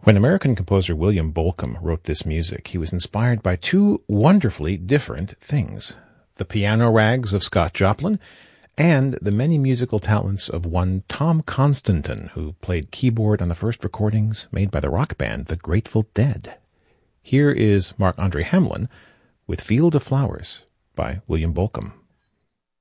When American composer William Bolcom wrote this music, he was inspired by two wonderfully different things: the piano rags of Scott Joplin and the many musical talents of one Tom Constantin, who played keyboard on the first recordings made by the rock band The Grateful Dead. Here is Marc-Andre Hamelin with Field of Flowers by William Bolcom.